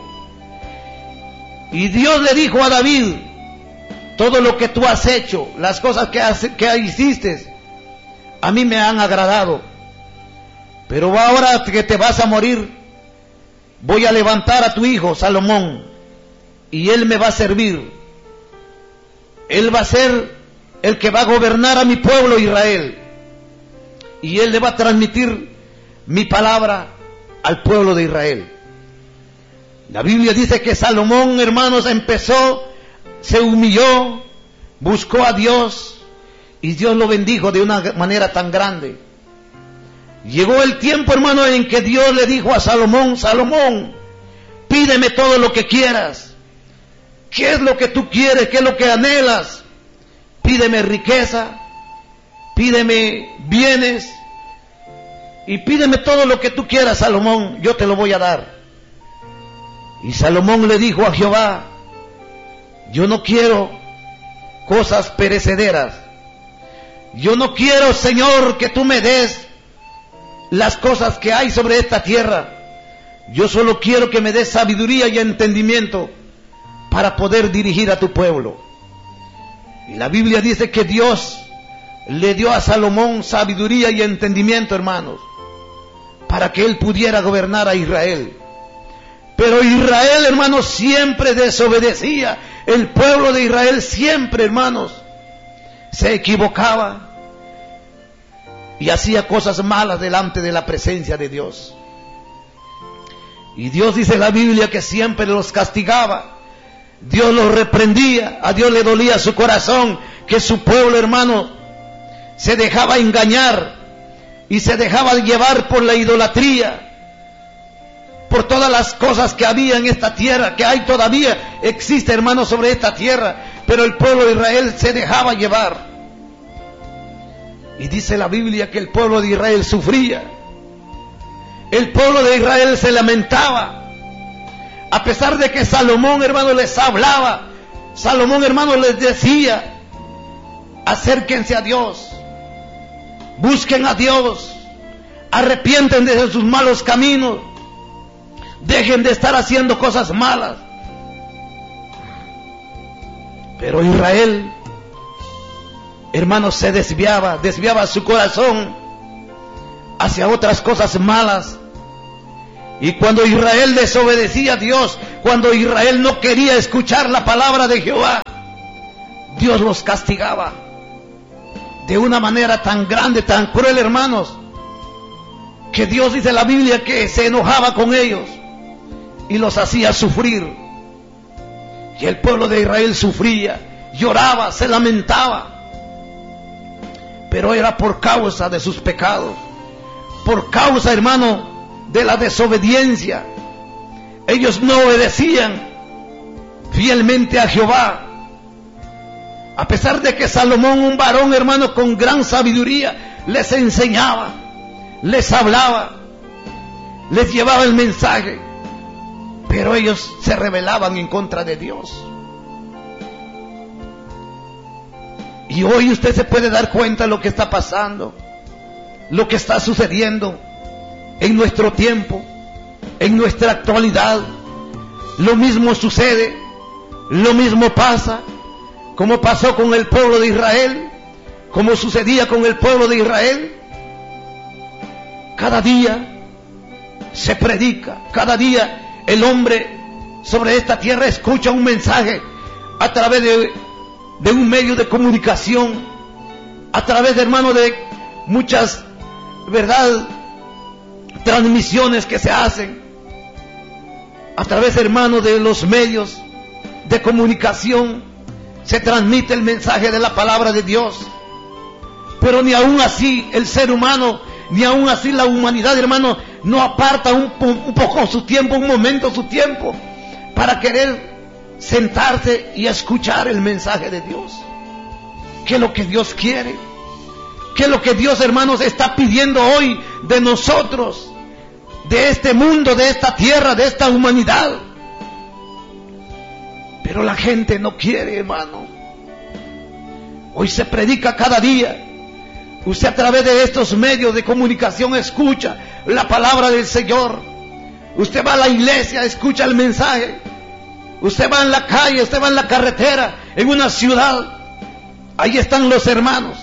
Y Dios le dijo a David: todo lo que tú has hecho, las cosas que, has, que hiciste, a mí me han agradado. Pero ahora que te vas a morir, voy a levantar a tu hijo Salomón, y él me va a servir. Él va a ser el que va a gobernar a mi pueblo Israel. Y Él le va a transmitir mi palabra al pueblo de Israel. La Biblia dice que Salomón, hermanos, empezó, se humilló, buscó a Dios y Dios lo bendijo de una manera tan grande. Llegó el tiempo, hermano, en que Dios le dijo a Salomón: Salomón, pídeme todo lo que quieras. ¿Qué es lo que tú quieres? ¿Qué es lo que anhelas? Pídeme riqueza, pídeme bienes y pídeme todo lo que tú quieras, Salomón, yo te lo voy a dar. Y Salomón le dijo a Jehová: yo no quiero cosas perecederas. Yo no quiero, Señor, que tú me des las cosas que hay sobre esta tierra. Yo solo quiero que me des sabiduría y entendimiento para poder dirigir a tu pueblo. Y la Biblia dice que Dios le dio a Salomón sabiduría y entendimiento, hermanos, para que él pudiera gobernar a Israel. Pero Israel, hermanos, siempre desobedecía. El pueblo de Israel siempre, hermanos, se equivocaba y hacía cosas malas delante de la presencia de Dios. Y Dios dice en la Biblia que siempre los castigaba. Dios los reprendía. A Dios le dolía su corazón que su pueblo, hermano, se dejaba engañar y se dejaba llevar por la idolatría, por todas las cosas que había en esta tierra, que hay todavía, existe, hermano, sobre esta tierra. Pero el pueblo de Israel se dejaba llevar. Y dice la Biblia que el pueblo de Israel sufría. El pueblo de Israel se lamentaba. A pesar de que Salomón, hermano, les hablaba. Salomón, hermano, les decía: acérquense a Dios, busquen a Dios, arrepienten de sus malos caminos, dejen de estar haciendo cosas malas. Pero Israel, hermanos, se desviaba, desviaba su corazón hacia otras cosas malas. Y cuando Israel desobedecía a Dios, cuando Israel no quería escuchar la palabra de Jehová, Dios los castigaba de una manera tan grande, tan cruel, hermanos, que Dios, dice la Biblia, que se enojaba con ellos y los hacía sufrir. Y el pueblo de Israel sufría, lloraba, se lamentaba, pero era por causa de sus pecados, por causa, hermano, de la desobediencia. Ellos no obedecían fielmente a Jehová. A pesar de que Salomón, un varón, hermano, con gran sabiduría, les enseñaba, les hablaba, les llevaba el mensaje, pero ellos se rebelaban en contra de Dios. Y hoy usted se puede dar cuenta de lo que está pasando, lo que está sucediendo en nuestro tiempo, en nuestra actualidad. Lo mismo sucede, lo mismo pasa, como pasó con el pueblo de Israel, como sucedía con el pueblo de Israel. Cada día se predica, cada día el hombre sobre esta tierra escucha un mensaje a través de, de un medio de comunicación, a través de, hermano, de muchas, verdad, transmisiones que se hacen, a través, hermano, de los medios de comunicación se transmite el mensaje de la palabra de Dios. Pero ni aún así el ser humano, ni aún así la humanidad, hermano, no aparta un, un poco su tiempo, un momento su tiempo, para querer sentarse y escuchar el mensaje de Dios. ¿Qué es lo que Dios quiere? ¿Qué es lo que Dios, hermanos, está pidiendo hoy de nosotros, de este mundo, de esta tierra, de esta humanidad? Pero la gente no quiere, hermano. Hoy se predica cada día. Usted a través de estos medios de comunicación escucha la palabra del Señor. Usted va a la iglesia, escucha el mensaje. Usted va en la calle, usted va en la carretera, en una ciudad. Ahí están los hermanos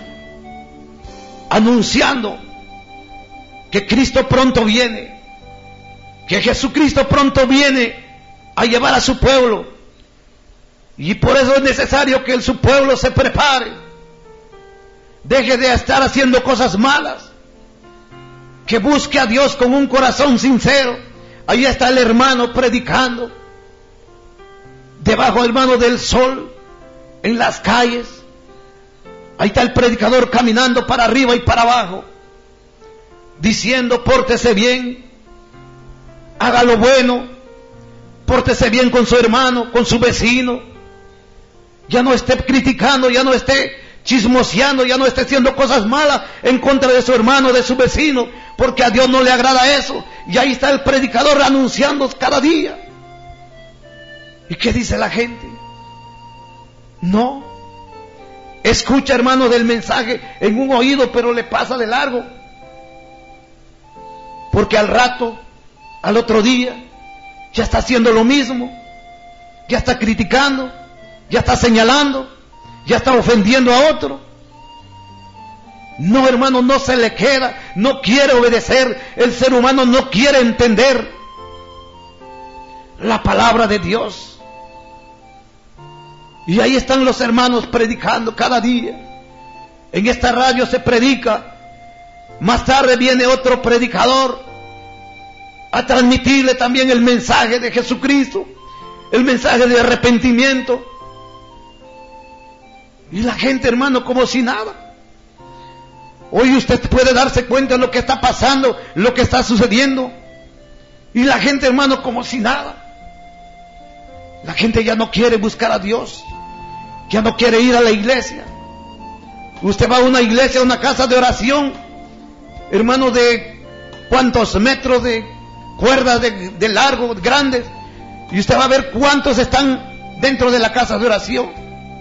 anunciando que Cristo pronto viene, que Jesucristo pronto viene a llevar a su pueblo. Y por eso es necesario que su pueblo se prepare. Deje de estar haciendo cosas malas. Que busque a Dios con un corazón sincero. Ahí está el hermano predicando. Debajo, hermano, del sol. En las calles. Ahí está el predicador caminando para arriba y para abajo. Diciendo, pórtese bien. Haga lo bueno. Pórtese bien con su hermano, con su vecino. Ya no esté criticando, ya no esté chismoseando, ya no esté haciendo cosas malas en contra de su hermano, de su vecino, porque a Dios no le agrada eso. Y ahí está el predicador anunciando cada día. ¿Y qué dice la gente? No. Escucha, hermano, del mensaje en un oído, pero le pasa de largo. Porque al rato, al otro día, ya está haciendo lo mismo. Ya está criticando. Ya está señalando, ya está ofendiendo a otro. No, hermano, no se le queda, no quiere obedecer. El ser humano no quiere entender la palabra de Dios. Y ahí están los hermanos predicando cada día. En esta radio se predica. Más tarde viene otro predicador a transmitirle también el mensaje de Jesucristo, el mensaje de arrepentimiento. Y la gente, hermano, como si nada. Hoy usted puede darse cuenta de lo que está pasando, lo que está sucediendo. Y la gente, hermano, como si nada. La gente ya no quiere buscar a Dios. Ya no quiere ir a la iglesia. Usted va a una iglesia, a una casa de oración, hermano, de cuántos metros de cuerdas de, de largo, grandes. Y usted va a ver cuántos están dentro de la casa de oración.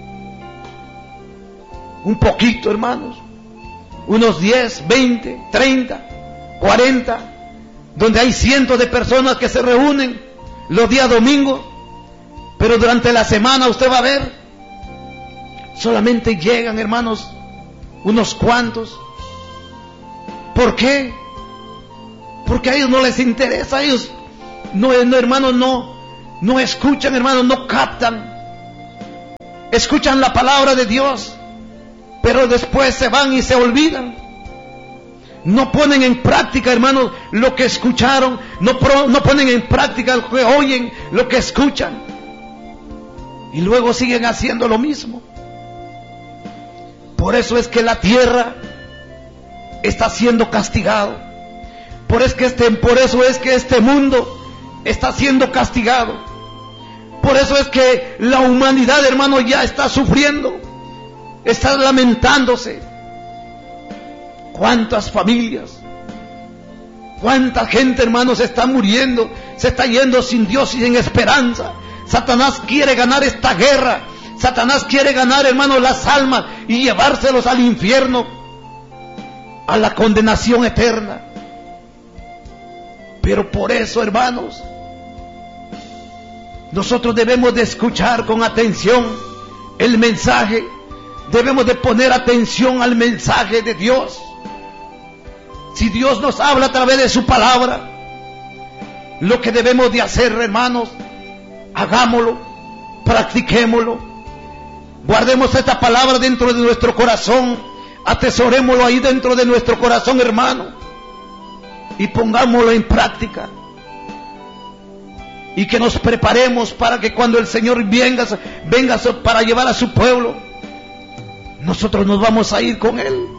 Un poquito, hermanos. Unos diez, veinte, treinta, cuarenta. Donde hay cientos de personas que se reúnen los días domingos. Pero durante la semana usted va a ver, solamente llegan, hermanos, unos cuantos. ¿Por qué? Porque a ellos no les interesa. A ellos, no, no hermanos, no, no escuchan, hermanos, no captan. Escuchan la palabra de Dios, pero después se van y se olvidan. No ponen en práctica, hermanos, lo que escucharon. No, pro, no ponen en práctica lo que oyen, lo que escuchan. Y luego siguen haciendo lo mismo. Por eso es que la tierra está siendo castigado. Por, es que este, por eso es que este mundo está siendo castigado. Por eso es que la humanidad, hermano, ya está sufriendo. Está lamentándose. ¿Cuántas familias? ¿Cuánta gente, hermanos, está muriendo? Se está yendo sin Dios y sin esperanza. Satanás quiere ganar esta guerra. Satanás quiere ganar, hermanos, las almas y llevárselos al infierno, a la condenación eterna. Pero por eso, hermanos, nosotros debemos de escuchar con atención el mensaje. Debemos de poner atención al mensaje de Dios. Si Dios nos habla a través de su palabra, lo que debemos de hacer, hermanos, hagámoslo, practiquémoslo. Guardemos esta palabra dentro de nuestro corazón. Atesorémoslo ahí dentro de nuestro corazón, hermano, y pongámoslo en práctica. Y que nos preparemos para que cuando el Señor venga, venga para llevar a su pueblo, nosotros nos vamos a ir con Él.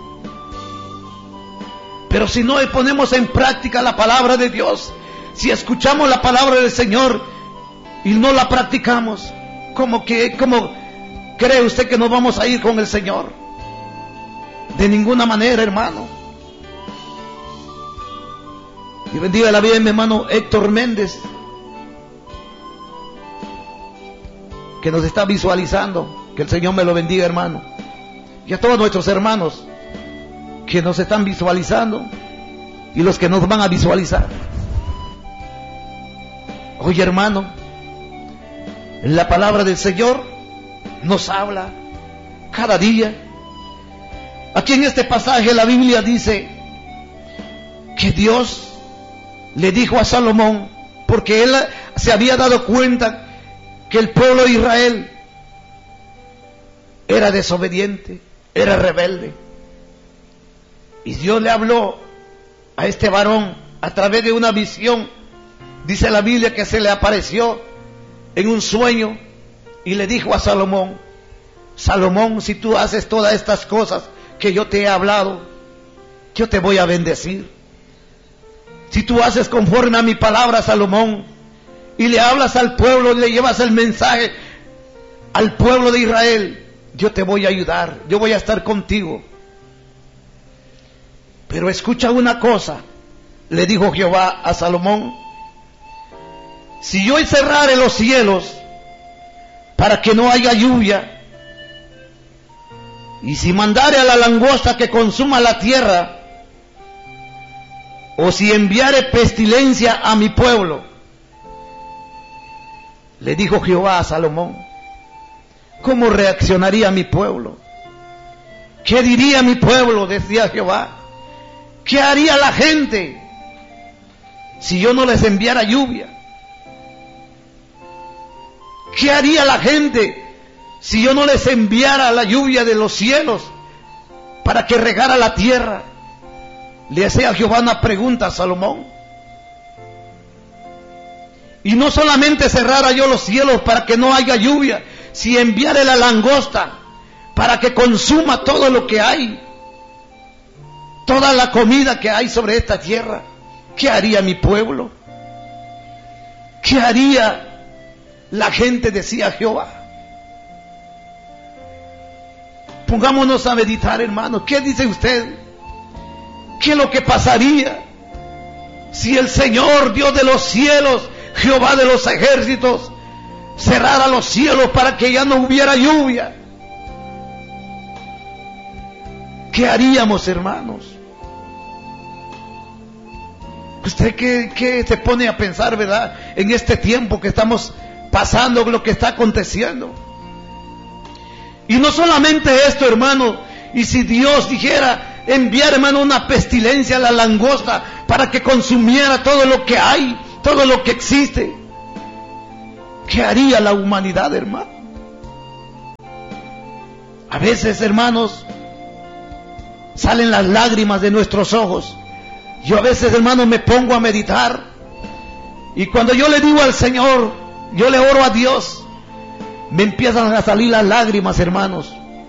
Pero si no ponemos en práctica la palabra de Dios, si escuchamos la palabra del Señor y no la practicamos, ¿cómo, que, cómo cree usted que nos vamos a ir con el Señor? De ninguna manera, hermano. Y bendiga la vida de mi hermano Héctor Méndez, que nos está visualizando. Que el Señor me lo bendiga, hermano. Y a todos nuestros hermanos que nos están visualizando y los que nos van a visualizar. Oye, hermano, la palabra del Señor nos habla cada día. Aquí en este pasaje la Biblia dice que Dios le dijo a Salomón, porque él se había dado cuenta que el pueblo de Israel era desobediente, era rebelde. Y Dios le habló a este varón a través de una visión. Dice la Biblia que se le apareció en un sueño y le dijo a Salomón: Salomón, si tú haces todas estas cosas que yo te he hablado, yo te voy a bendecir. Si tú haces conforme a mi palabra, Salomón, y le hablas al pueblo, y le llevas el mensaje al pueblo de Israel, yo te voy a ayudar, yo voy a estar contigo. Pero escucha una cosa, le dijo Jehová a Salomón: si yo cerrare los cielos para que no haya lluvia, y si mandare a la langosta que consuma la tierra, o si enviare pestilencia a mi pueblo, le dijo Jehová a Salomón, ¿cómo reaccionaría mi pueblo? ¿Qué diría mi pueblo? Decía Jehová. ¿Qué haría la gente si yo no les enviara lluvia? ¿Qué haría la gente si yo no les enviara la lluvia de los cielos para que regara la tierra? Le hacía Jehová una pregunta a Salomón. Y no solamente cerrara yo los cielos para que no haya lluvia, si enviara la langosta para que consuma todo lo que hay, toda la comida que hay sobre esta tierra, ¿qué haría mi pueblo? ¿Qué haría la gente? Decía Jehová. Pongámonos a meditar, hermano. ¿Qué dice usted? ¿Qué es lo que pasaría si el Señor, Dios de los cielos, Jehová de los ejércitos, cerrara los cielos para que ya no hubiera lluvia? ¿Qué haríamos, hermanos? Usted que, que se pone a pensar, ¿verdad? En este tiempo que estamos pasando, lo que está aconteciendo. Y no solamente esto, hermano. Y si Dios dijera enviar, hermano, una pestilencia a la langosta para que consumiera todo lo que hay, todo lo que existe, ¿qué haría la humanidad, hermano? A veces, hermanos, salen las lágrimas de nuestros ojos. Yo a veces, hermano, me pongo a meditar, y cuando yo le digo al Señor, yo le oro a Dios, me empiezan a salir las lágrimas, hermanos.